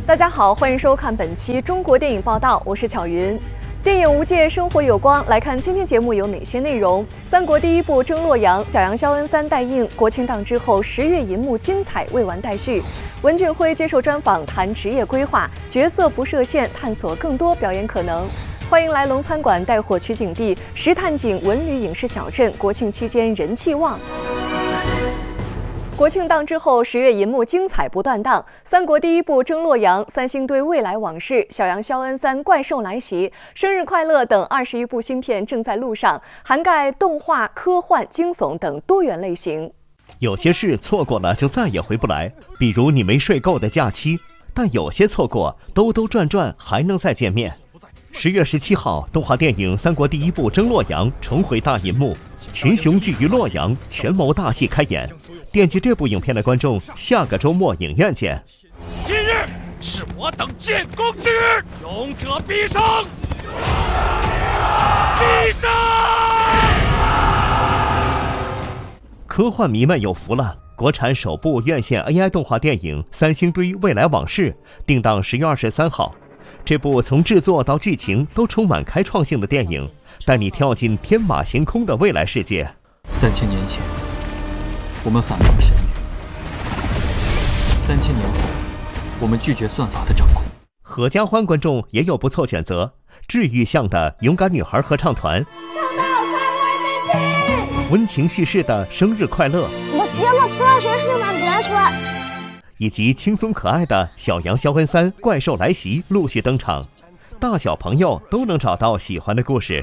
大家好，欢迎收看本期中国电影报道，我是巧云。电影无界，生活有光。来看今天节目有哪些内容？三国第一部争洛阳，小杨、肖恩3待映。国庆档之后，10月银幕精彩未完待续。文俊辉接受专访，谈职业规划，角色不设限，探索更多表演可能。欢迎来龙餐馆带货取景地石探井文旅影视小镇，国庆期间人气旺。国庆档之后，10月银幕精彩不断档，三国第一部争洛阳，三星堆未来往事，小杨、肖恩3怪兽来袭，生日快乐等21部新片正在路上，涵盖动画、科幻、惊悚等多元类型。 有些事错过了就再也回不来，比如你没睡够的假期，但有些错过兜兜转转还能再见面。10月17号，动画电影《三国第一部争洛阳》重回大银幕，群雄聚于洛阳，权谋大戏开演。惦记这部影片的观众，下个周末影院见。 今日是我等建功之日，勇者必胜！必胜！ 科幻迷们有福了，国产首部院线 AI 动画电影《三星堆未来往事》定档10月23号。这部从制作到剧情都充满开创性的电影，带你跳进天马行空的未来世界。 3000年前，我们反抗神域；3000年后，我们拒绝算法的掌控。 合家欢观众也有不错选择，治愈向的勇敢女孩合唱团，温情叙事的生日快乐，以及轻松可爱的小杨、肖恩3怪兽来袭陆续登场，大小朋友都能找到喜欢的故事。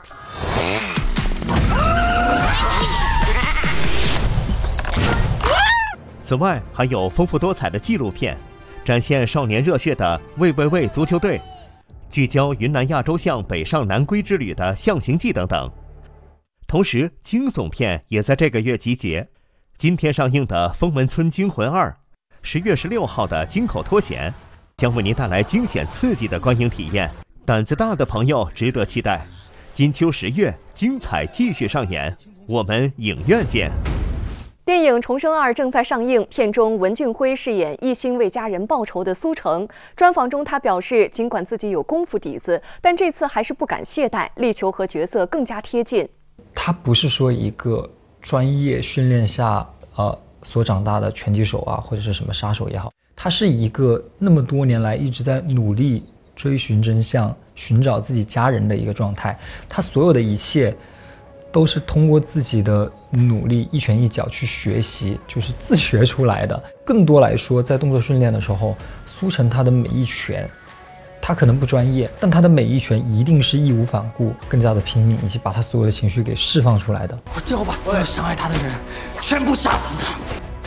此外，还有丰富多彩的纪录片，展现少年热血的“喂喂喂足球队”，聚焦云南亚洲象北上南归之旅的象形记等等。同时，惊悚片也在这个月集结。今天上映的《封门村惊魂2》，10月16号的《金口脱险》，将为您带来惊险刺激的观影体验。胆子大的朋友值得期待。金秋10月，精彩继续上演，我们影院见。 电影《重生2》正在上映，片中文俊辉饰演一心为家人报仇的苏成。专访中，他表示，尽管自己有功夫底子，但这次还是不敢懈怠，力求和角色更加贴近。 他不是说一个专业训练下所长大的拳击手啊，或者是什么杀手也好，他是一个那么多年来一直在努力追寻真相、寻找自己家人的一个状态。他所有的一切都是通过自己的努力一拳一脚去学习，就是自学出来的。更多来说，在动作训练的时候，苏成他的每一拳，他可能不专业，但他的每一拳一定是义无反顾，更加的拼命，以及把他所有的情绪给释放出来的。 我就要把所有伤害他的人全部杀死他。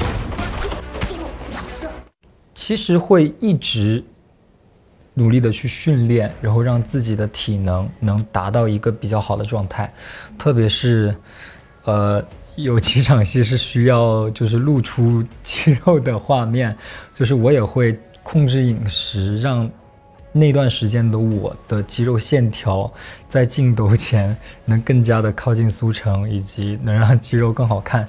其实会一直努力的去训练，然后让自己的体能能达到一个比较好的状态。特别是有几场戏是需要就是露出肌肉的画面，就是我也会控制饮食，让那段时间的我的肌肉线条在镜头前能更加的靠近苏成，以及能让肌肉更好看。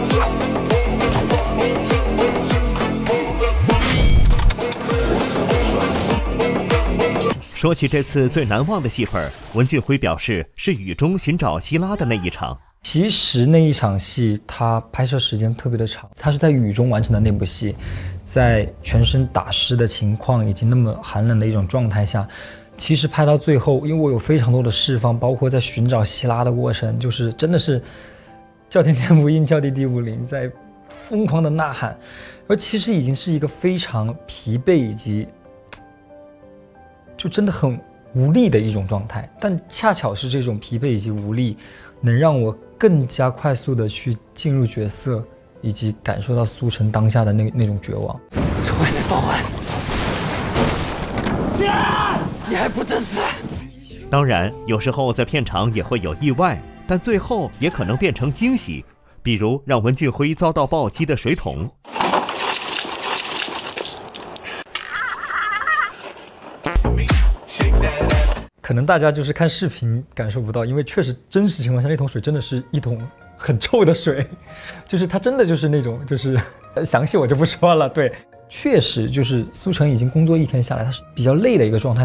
说起这次最难忘的戏份，文俊辉表示是雨中寻找希拉的那一场。 其实那一场戏他拍摄时间特别的长，他是在雨中完成的那部戏，在全身打湿的情况以及那么寒冷的一种状态下，其实拍到最后，因为我有非常多的释放，包括在寻找希拉的过程，就是真的是叫天天不应，叫地地不灵，在疯狂的呐喊，而其实已经是一个非常疲惫以及就真的很无力的一种状态，但恰巧是这种疲惫以及无力，能让我更加快速的去进入角色，以及感受到苏成当下的那种绝望。 从外面报案，是啊，你还不真死？ 当然，有时候在片场也会有意外，但最后也可能变成惊喜，比如让文俊辉遭到暴击的水桶。 可能大家就是看视频感受不到，因为确实真实情况下那桶水真的是一桶很臭的水，就是它真的就是那种就是详细我就不说了。对， 确实就是苏成已经工作一天下来，他是比较累的一个状态。